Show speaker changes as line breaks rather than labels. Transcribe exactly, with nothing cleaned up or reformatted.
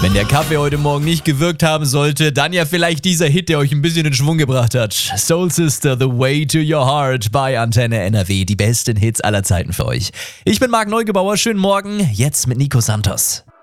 Wenn der Kaffee heute Morgen nicht gewirkt haben sollte, dann ja vielleicht dieser Hit, der euch ein bisschen in Schwung gebracht hat. Soul Sister, The Way to Your Heart bei Antenne N R W. Die besten Hits aller Zeiten für euch. Ich bin Marc Neugebauer, schönen Morgen, jetzt mit Nico Santos.